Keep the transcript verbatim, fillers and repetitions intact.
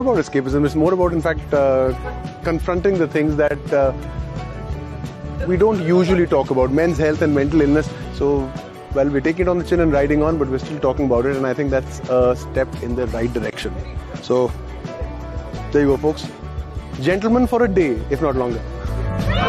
about escapism. It's more about, in fact, uh, confronting the things that uh, we don't usually talk about. Men's health and mental illness. So, well, we're taking it on the chin and riding on, but we're still talking about it. And I think that's a step in the right direction. So, there you go, folks. Gentlemen for a day, if not longer.